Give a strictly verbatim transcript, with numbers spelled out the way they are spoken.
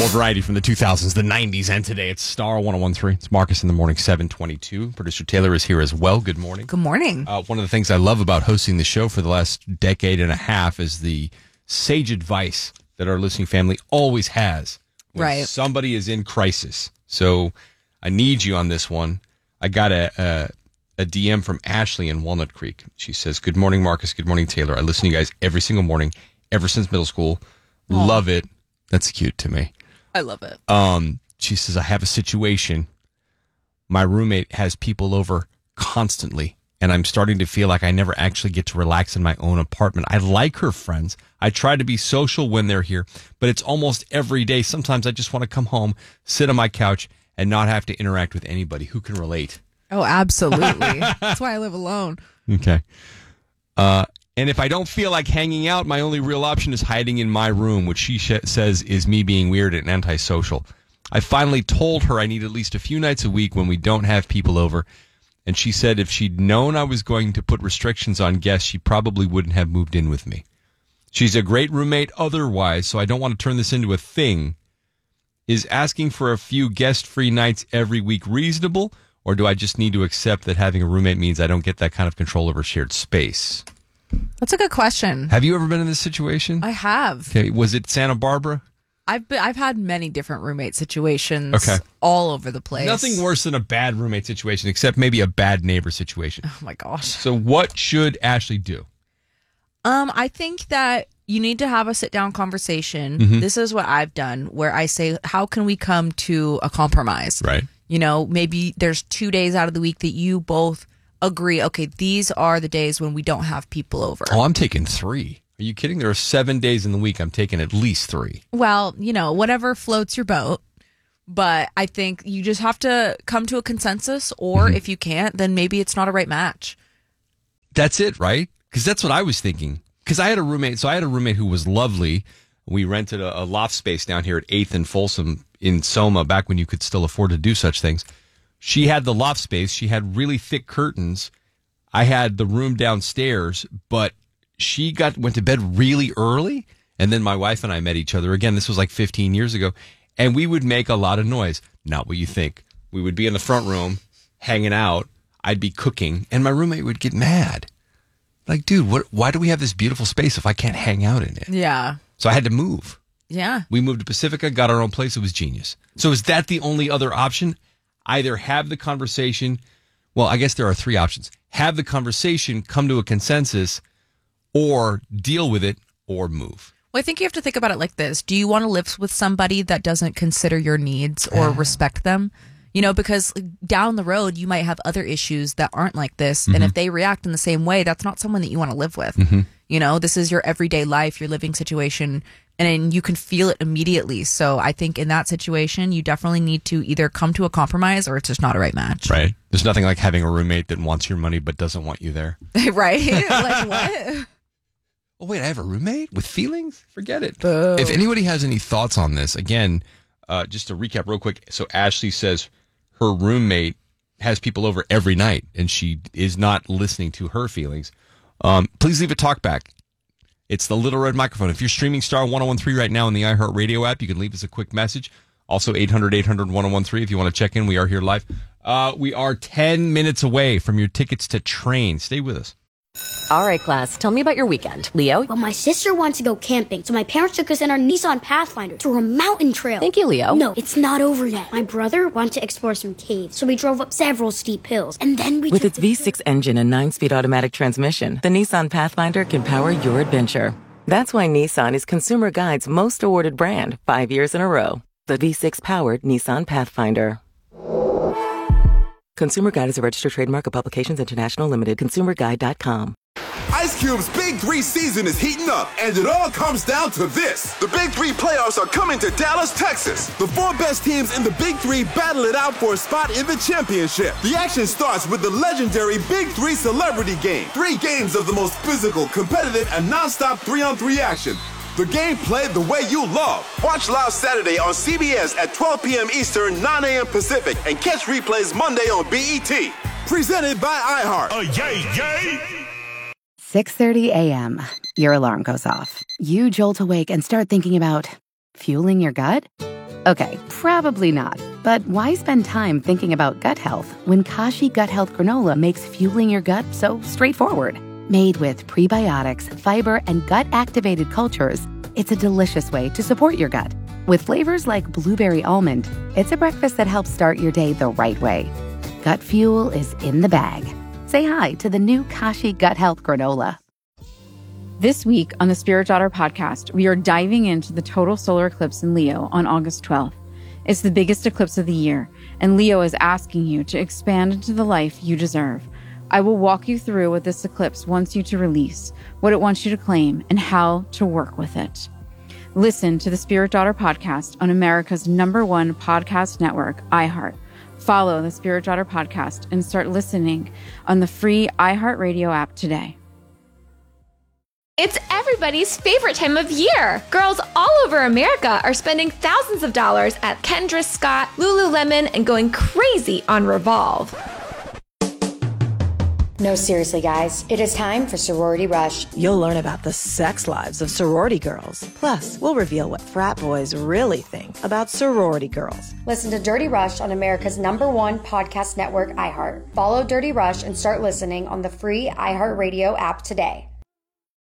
More variety from the two thousands, the nineties, and today. It's Star one oh one three. It's Marcus in the morning, seven twenty-two. Producer Taylor is here as well. Good morning. Good morning. Uh, one of the things I love about hosting the show for the last decade and a half is the sage advice that our listening family always has when right. somebody is in crisis. So I need you on this one. I got a, a, a D M from Ashley in Walnut Creek. She says, good morning, Marcus. Good morning, Taylor. I listen to you guys every single morning, ever since middle school. Aww. Love it. That's cute to me. I love it. Um, she says, I have a situation. My roommate has people over constantly, and I'm starting to feel like I never actually get to relax in my own apartment. I like her friends. I try to be social when they're here, but it's almost every day. Sometimes I just want to come home, sit on my couch, and not have to interact with anybody. Who can relate? Oh, absolutely. That's why I live alone. Okay. Uh, And if I don't feel like hanging out, my only real option is hiding in my room, which she sh- says is me being weird and antisocial. I finally told her I need at least a few nights a week when we don't have people over. And she said if she'd known I was going to put restrictions on guests, she probably wouldn't have moved in with me. She's a great roommate otherwise, so I don't want to turn this into a thing. Is asking for a few guest-free nights every week reasonable, or do I just need to accept that having a roommate means I don't get that kind of control over shared space? That's a good question. Have you ever been in this situation? I have. Okay, was it Santa Barbara? I've been, I've had many different roommate situations okay. all over the place. Nothing worse than a bad roommate situation, except maybe a bad neighbor situation. Oh my gosh. So what should Ashley do? Um, I think that you need to have a sit-down conversation. Mm-hmm. This is what I've done, where I say, how can we come to a compromise? Right. You know, maybe there's two days out of the week that you both agree, okay, these are the days when we don't have people over. Oh, I'm taking three. Are you kidding? There are seven days in the week. I'm taking at least three. Well, you know, whatever floats your boat. But I think you just have to come to a consensus, or mm-hmm. if you can't, then maybe it's not a right match. That's it, right? Because that's what I was thinking. Because I had a roommate. So I had a roommate who was lovely. We rented a, a loft space down here at eighth and Folsom in Soma back when you could still afford to do such things. She had the loft space. She had really thick curtains. I had the room downstairs, but she got went to bed really early. And then my wife and I met each other. Again, this was like fifteen years ago. And we would make a lot of noise. Not what you think. We would be in the front room hanging out. I'd be cooking. And my roommate would get mad. Like, dude, what? Why do we have this beautiful space if I can't hang out in it? Yeah. So I had to move. Yeah. We moved to Pacifica, got our own place. It was genius. So is that the only other option? Either have the conversation. Well, I guess there are three options. Have the conversation, come to a consensus, or deal with it, or move. Well, I think you have to think about it like this. Do you want to live with somebody that doesn't consider your needs or respect them? You know, because down the road, you might have other issues that aren't like this. Mm-hmm. And if they react in the same way, that's not someone that you want to live with. Mm-hmm. You know, this is your everyday life, your living situation, and you can feel it immediately. So I think in that situation, you definitely need to either come to a compromise or it's just not a right match. Right. There's nothing like having a roommate that wants your money but doesn't want you there. Right? Like what? Oh, wait, I have a roommate with feelings? Forget it. Boo. If anybody has any thoughts on this, again, uh, just to recap real quick. So Ashley says her roommate has people over every night and she is not listening to her feelings. Um, please leave a talk back. It's the little red microphone. If you're streaming Star one oh one three right now in the iHeartRadio app, you can leave us a quick message. Also, eight hundred, eight hundred, one oh one three if you want to check in. We are here live. Uh, we are ten minutes away from your tickets to Train. Stay with us. All right, class. Tell me about your weekend. Leo? Well, my sister wants to go camping, so my parents took us in our Nissan Pathfinder to a mountain trail. Thank you, Leo. No, it's not over yet. My brother wanted to explore some caves, so we drove up several steep hills, and then we... With its V six engine and nine-speed automatic transmission, the Nissan Pathfinder can power your adventure. That's why Nissan is Consumer Guide's most awarded brand five years in a row. The V six-powered Nissan Pathfinder. Consumer Guide is a registered trademark of Publications International Limited. consumer guide dot com. Ice Cube's Big Three season is heating up, and it all comes down to this. The Big Three playoffs are coming to Dallas, Texas. The four best teams in the Big Three battle it out for a spot in the championship. The action starts with the legendary Big Three Celebrity Game. Three games of the most physical, competitive, and non-stop three-on-three action. The game played the way you love. Watch live Saturday on C B S at twelve p.m. Eastern, nine a.m. Pacific, and catch replays Monday on B E T. Presented by iHeart. Uh, yay, yay! six thirty a.m. Your alarm goes off. You jolt awake and start thinking about fueling your gut? Okay, probably not. But why spend time thinking about gut health when Kashi Gut Health Granola makes fueling your gut so straightforward? Made with prebiotics, fiber, and gut-activated cultures, it's a delicious way to support your gut. With flavors like blueberry almond, it's a breakfast that helps start your day the right way. Gut fuel is in the bag. Say hi to the new Kashi Gut Health Granola. This week on the Spirit Daughter podcast, we are diving into the total solar eclipse in Leo on August twelfth. It's the biggest eclipse of the year, and Leo is asking you to expand into the life you deserve. I will walk you through what this eclipse wants you to release, what it wants you to claim, and how to work with it. Listen to the Spirit Daughter podcast on America's number one podcast network, iHeart. Follow the Spirit Daughter podcast and start listening on the free iHeartRadio app today. It's everybody's favorite time of year. Girls all over America are spending thousands of dollars at Kendra Scott, Lululemon, and going crazy on Revolve. No, seriously, guys. It is time for Sorority Rush. You'll learn about the sex lives of sorority girls. Plus, we'll reveal what frat boys really think about sorority girls. Listen to Dirty Rush on America's number one podcast network, iHeart. Follow Dirty Rush and start listening on the free iHeartRadio app today.